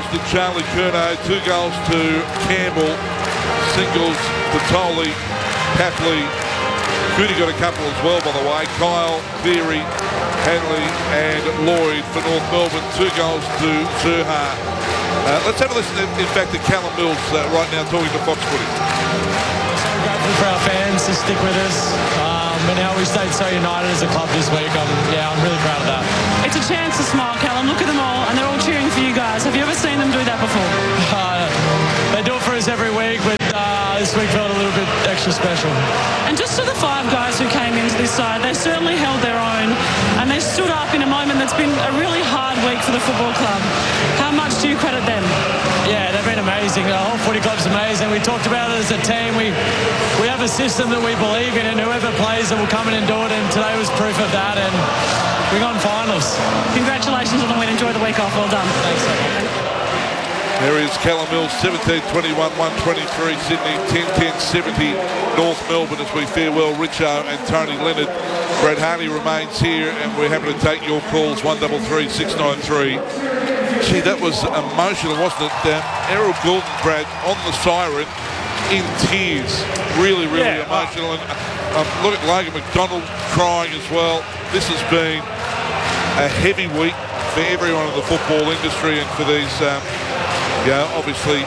to Charlie Curnow, 2 goals to Campbell, singles to Tolley, Papley. Coody got a couple as well, by the way. Kyle, Cleary, Hanley and Lloyd for North Melbourne. 2 goals to Zurha. Let's have a listen, in fact, to Callum Mills right now talking to Fox Footy. So grateful for our fans to stick with us. And how we stayed so united as a club this week. I'm really proud of that. It's a chance to smile, Callum. Look at them all, and they're all cheering for you guys. Have you ever seen them do that before? They do it for us every week, but this week felt a little bit extra special. And just to the 5 guys who came into this side, they certainly held their own, and they stood up in a moment that's been a really hard week for the football club. How much do you credit them? Yeah, they've been amazing. The whole footy club's amazing. We talked about it as a team. We have a system that we believe in, and whoever plays it will come in and do it, and today was proof of that, and we got in finals. Congratulations on the win. Enjoy the week off. Well done. Thanks so much. There is Callum Mills, 17-21, 123 Sydney, 10-10-70 North Melbourne as we farewell Richo and Tony Leonard. Brad Harley remains here and we're happy to take your calls, 133 693. Gee, that was emotional, wasn't it? Errol Goulden, Brad, on the siren, in tears. Really emotional. And look at Logan McDonald crying as well. This has been a heavy week for everyone in the football industry and for these... obviously,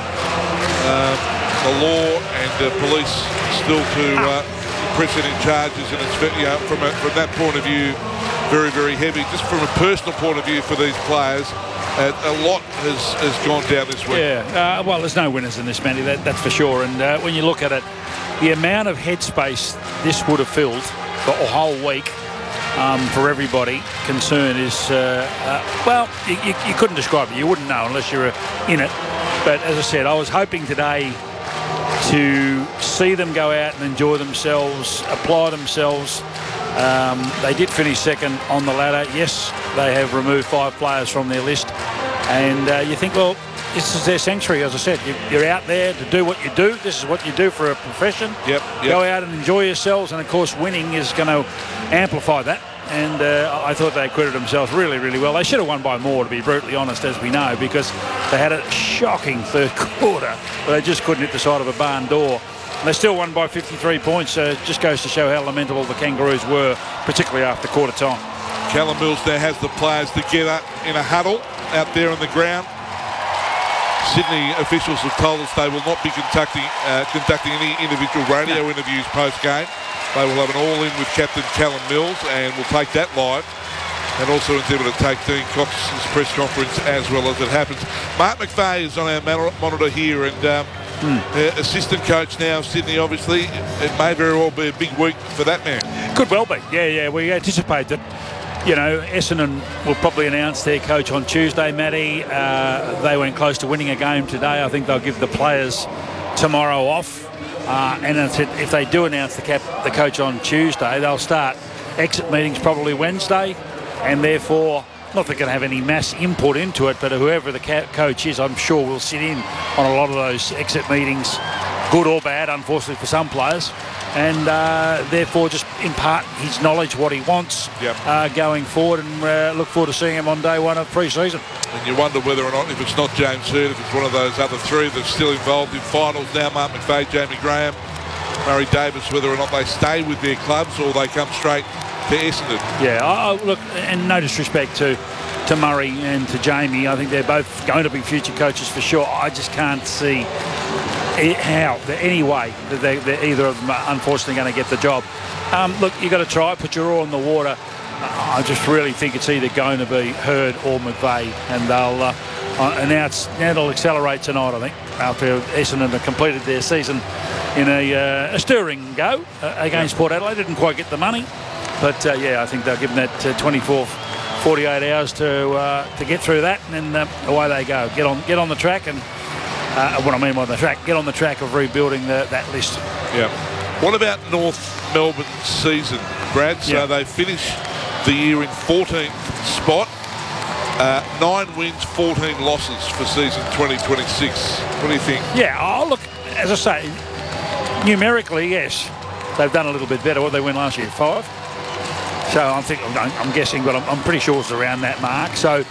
the law and police still to press any charges, and it's from that point of view, very, very heavy. Just from a personal point of view for these players, a lot has gone down this week. Yeah, well, there's no winners in this, Mandy, that's for sure. And when you look at it, the amount of headspace this would have filled for a whole week for everybody concerned is, you couldn't describe it. You wouldn't know unless you were in it. But as I said, I was hoping today to see them go out and enjoy themselves, apply themselves. They did finish second on the ladder. Yes, they have removed 5 players from their list. And you think, well, this is their century, as I said. You're out there to do what you do. This is what you do for a profession. Yep. Go out and enjoy yourselves. And, of course, winning is going to amplify that. And I thought they acquitted themselves really, really well. They should have won by more, to be brutally honest, as we know, because they had a shocking third quarter, but they just couldn't hit the side of a barn door. And they still won by 53 points, so it just goes to show how lamentable the Kangaroos were, particularly after quarter time. Callum Mills there has the players together in a huddle out there on the ground. Sydney officials have told us they will not be conducting any individual radio interviews post-game. They will have an all-in with Captain Callum Mills, and we'll take that live. And also endeavour to take Dean Cox's press conference as well as it happens. Mark McVeigh is on our monitor here, and assistant coach now, Sydney, obviously. It may very well be a big week for that man. Could well be. Yeah. We anticipate that, Essendon will probably announce their coach on Tuesday, Matty. They went close to winning a game today. I think they'll give the players tomorrow off. And if they do announce the coach on Tuesday, they'll start exit meetings probably Wednesday, and therefore not that they're going to have any mass input into it, but whoever the coach is, I'm sure will sit in on a lot of those exit meetings, good or bad, unfortunately for some players, and therefore just impart his knowledge, what he wants going forward, and look forward to seeing him on day 1 of pre-season. And you wonder whether or not, if it's not James Hird, if it's one of those other 3 that's still involved in finals now, Mark McVeigh, Jamie Graham, Murray Davis, whether or not they stay with their clubs or they come straight to Essendon. Yeah, look, and no disrespect to Murray and to Jamie. I think they're both going to be future coaches for sure. I just can't see how, any way, that either of them are unfortunately going to get the job. Look, you've got to try, put your oar in the water. I just really think it's either going to be Hird or McVeigh, and they'll now it'll accelerate tonight, I think, after Essendon have completed their season in a stirring go against Port Adelaide. Didn't quite get the money, but I think they'll give them that 24, 48 hours to get through that, and then away they go. Get on the track, and what I mean by the track, get on the track of rebuilding that list. Yeah. What about North Melbourne's season, Brad? So they finished the year in 14th spot. 9 wins, 14 losses for season 2026. What do you think? Yeah, look, as I say, numerically, yes, they've done a little bit better. What did they win last year? 5? So I'm guessing, but I'm pretty sure it's around that mark. So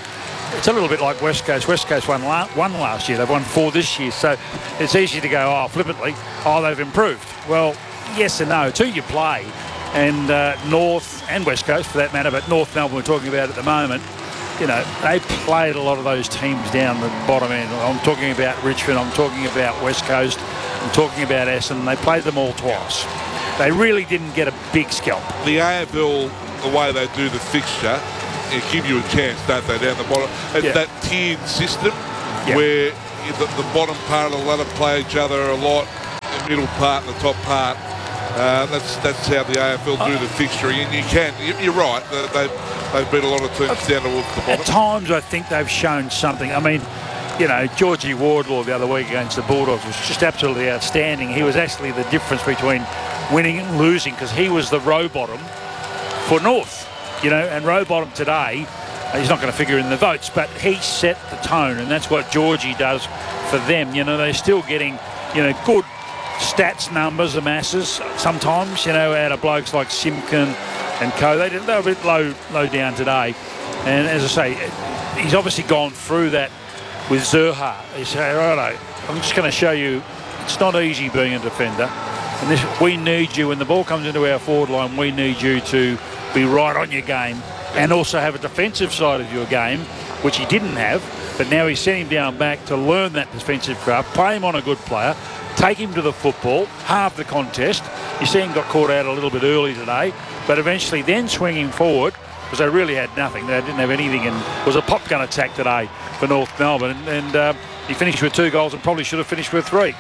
it's a little bit like West Coast. West Coast won last year. They've won 4 this year. So it's easy to go, flippantly, they've improved. Well, yes and no. It's who you play. And North and West Coast, for that matter, but North Melbourne we're talking about at the moment, they played a lot of those teams down the bottom end. I'm talking about Richmond. I'm talking about West Coast. I'm talking about Essendon. They played them all twice. They really didn't get a big scalp. The AFL, the way they do the fixture, it give you a chance, don't they, down the bottom? It's that tiered system where the bottom part of the ladder play each other a lot, the middle part and the top part. That's how the AFL do the fixturing, and you're right. They've beat a lot of teams down towards the bottom. At times, I think they've shown something. I mean, Georgie Wardlaw the other week against the Bulldogs was just absolutely outstanding. He was actually the difference between winning and losing because he was the row bottom for North, and row bottom today, he's not going to figure in the votes, but he set the tone, and that's what Georgie does for them. They're still getting, good stats numbers, the masses, sometimes, out of blokes like Simpkin and co. They were a bit low down today. And as I say, he's obviously gone through that with Zurhaar. He said, righto, I'm just going to show you it's not easy being a defender. And we need you, when the ball comes into our forward line, we need you to be right on your game and also have a defensive side of your game, which he didn't have. But now he's sent him down back to learn that defensive craft, play him on a good player, take him to the football, halve the contest. You see him got caught out a little bit early today, but eventually then swing him forward because they really had nothing. They didn't have anything, and it was a pop gun attack today for North Melbourne. And he finished with 2 goals and probably should have finished with 3.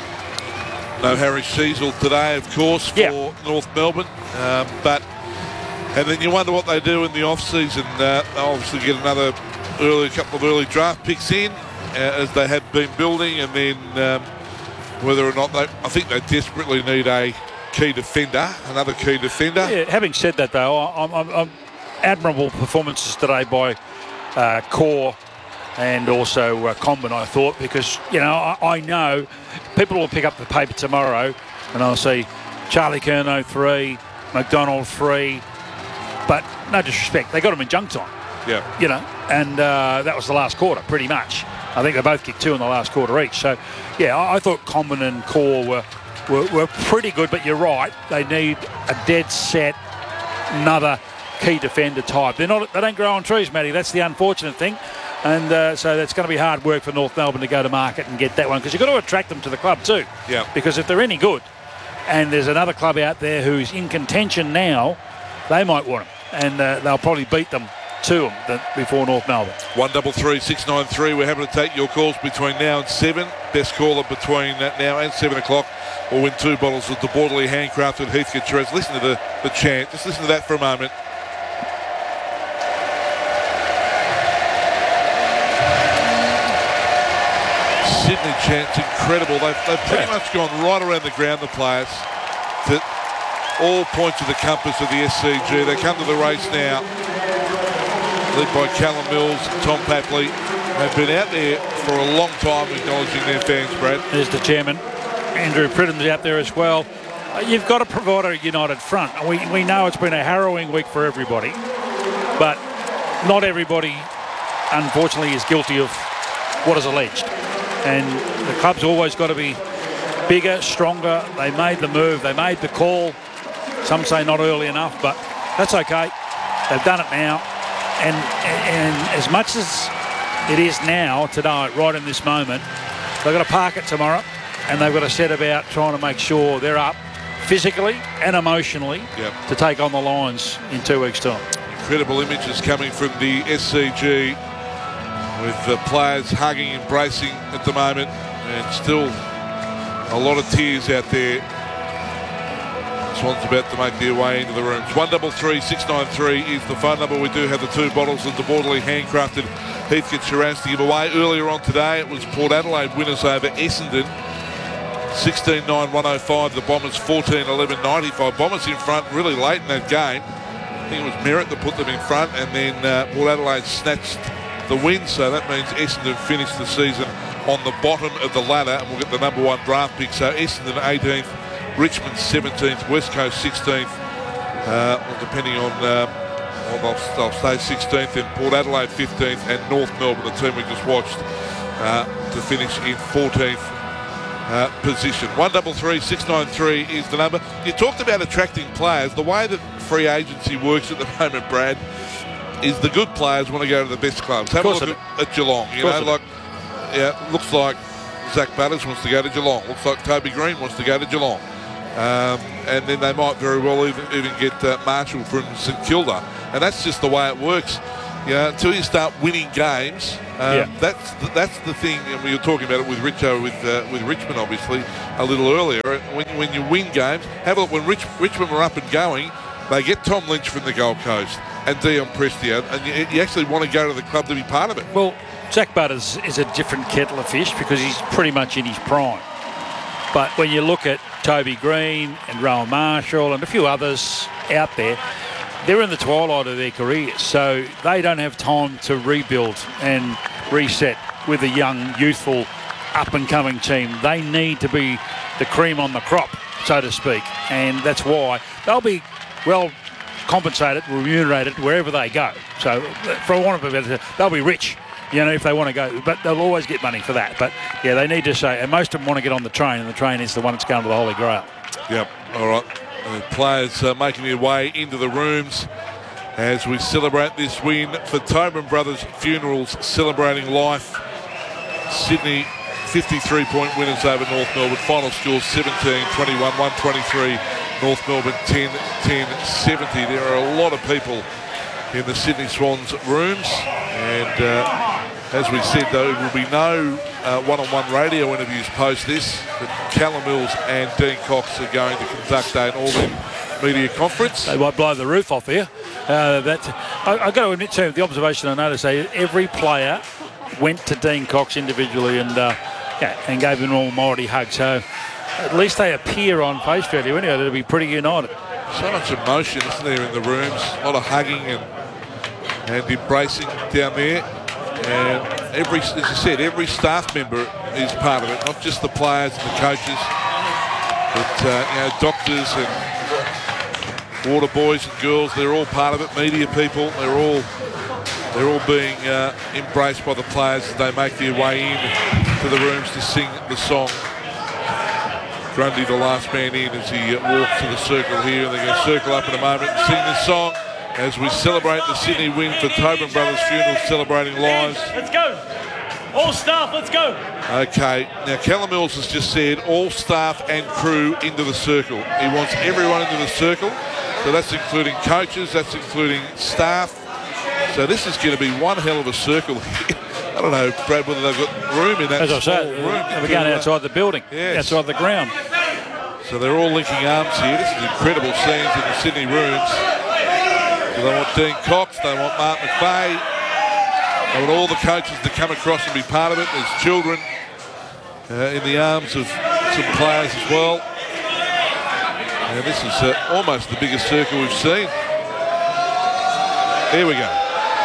No Harry Sheasel today, of course, for North Melbourne. And then you wonder what they do in the off-season. They'll obviously get a couple of early draft picks in, as they had been building, and then whether or not I think they desperately need a key defender, another key defender. Yeah, having said that, though, I'm admirable performances today by Core and also Comben, I thought, because, I know people will pick up the paper tomorrow and I'll see Charlie Curnow 3, McDonald 3, but no disrespect, they got him in junk time. Yeah. And that was the last quarter, pretty much. I think they both kicked 2 in the last quarter each. So, I thought Comben and Core were pretty good, but you're right. They need a dead set, another key defender type. They don't grow on trees, Matty. That's the unfortunate thing. And so that's going to be hard work for North Melbourne to go to market and get that one, because you've got to attract them to the club too. Yeah. Because if they're any good and there's another club out there who's in contention now, they might want them. And they'll probably beat them to them before North Melbourne. 133 693. We're happy to take your calls between now and 7. Best caller between now and 7 o'clock will win 2 bottles of the Borderly handcrafted Heathcote Shiraz. Listen to the chant. Just listen to that for a moment. Sydney chant's incredible. They've pretty much gone right around the ground, the players, to all points of the compass of the SCG. They come to the race now, led by Callum Mills and Tom Papley. They've been out there for a long time acknowledging their fans, Brad. There's the chairman. Andrew Pridham's out there as well. You've got to provide a united front. We know it's been a harrowing week for everybody, but not everybody, unfortunately, is guilty of what is alleged. And the club's always got to be bigger, stronger. They made the move. They made the call. Some say not early enough, but that's okay. They've done it now. And as much as it is now, tonight, right in this moment, they've got to park it tomorrow, and they've got to set about trying to make sure they're up physically and emotionally to take on the Lions in 2 weeks' time. Incredible images coming from the SCG, with the players hugging, embracing at the moment, and still a lot of tears out there. Swans about to make their way into the rooms. 133 693 is the phone number. We do have the 2 bottles of the Borderly handcrafted Heathcote Shiraz to give away. Earlier on today, it was Port Adelaide winners over Essendon, 16-9-105. The Bombers 14-11-95. Bombers in front really late in that game. I think it was Merritt that put them in front, and then Port Adelaide snatched the win, so that means Essendon finished the season on the bottom of the ladder, and we'll get the number 1 draft pick. So Essendon 18th, Richmond 17th, West Coast 16th, well, depending on they'll stay 16th, and Port Adelaide 15th, and North Melbourne, the team we just watched, to finish in 14th position. 133 693 is the number. You talked about attracting players. The way that free agency works at the moment, Brad, is the good players want to go to the best clubs. Have a look at Geelong. Looks like Zach Butters wants to go to Geelong. Looks like Toby Green wants to go to Geelong. And then they might very well even get Marshall from St Kilda. And that's just the way it works. Until you start winning games, that's the thing. And we were talking about it with Richo, with Richmond, obviously, a little earlier. When you win games, have a look. When Richmond were up and going, they get Tom Lynch from the Gold Coast and Dion Prestia, and you actually want to go to the club to be part of it. Well, Zach Butters is a different kettle of fish because he's pretty much in his prime. But when you look at Toby Green and Rowan Marshall and a few others out there, they're in the twilight of their careers, so they don't have time to rebuild and reset with a young, youthful, up-and-coming team. They need to be the cream on the crop, so to speak, and that's why they'll be well compensated, remunerated wherever they go. So, for want of a better, they'll be rich, if they want to go, but they'll always get money for that. But yeah, they need to say, and most of them want to get on the train, and the train is the one that's going to the Holy Grail. Yep. All right. Players making their way into the rooms as we celebrate this win for Tobin Brothers Funerals, celebrating life. Sydney 53-point winners over North Melbourne. Final score 17-21, 123. North Melbourne 10-70. There are a lot of people in the Sydney Swans rooms, and as we said, there will be no one-on-one radio interviews post this. But Callum Mills and Dean Cox are going to conduct an all-in media conference. They might blow the roof off here. I've got to admit to the observation I noticed, every player went to Dean Cox individually and gave him an almighty hug. So at least they appear on face value anyway. They'll be pretty united. So much emotion, isn't there, in the rooms? A lot of hugging and embracing down there. And as you said, every staff member is part of it, not just the players and the coaches, but doctors and water boys and girls. They're all part of it. Media people. They're all being embraced by the players as they make their way in to the rooms to sing the song. Grundy, the last man in, as he walks to the circle here, and they're going to circle up in a moment and sing this song as we celebrate the Sydney win for Tobin Brothers Funerals, celebrating lives. Let's go. All staff, let's go. Okay, now Callum Mills has just said all staff and crew into the circle. He wants everyone into the circle, so that's including coaches, that's including staff. So this is going to be one hell of a circle here. I don't know, Brad, whether they've got room in that small room. We're going outside the building, outside the ground. So they're all linking arms here. This is incredible scenes in the Sydney rooms. So they want Dean Cox, they want Mark McVeigh, they want all the coaches to come across and be part of it. There's children in the arms of some players as well. And this is almost the biggest circle we've seen. Here we go.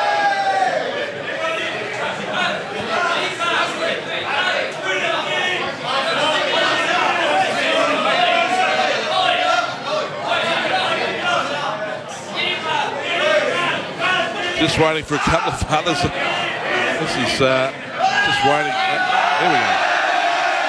Just waiting for a couple of others. This is just waiting. There we go.